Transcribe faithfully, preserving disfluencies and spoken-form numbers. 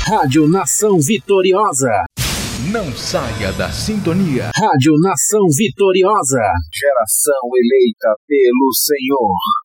Rádio Nação Vitoriosa. Não saia da sintonia. Rádio Nação Vitoriosa. Geração eleita pelo Senhor.